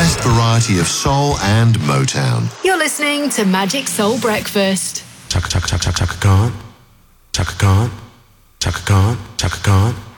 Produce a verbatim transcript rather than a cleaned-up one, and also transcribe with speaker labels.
Speaker 1: best variety of soul and Motown.
Speaker 2: You're listening to Magic Soul Breakfast.
Speaker 3: Chaka chaka chaka chaka Khan, Chaka Khan, Chaka Khan, Chaka Khan.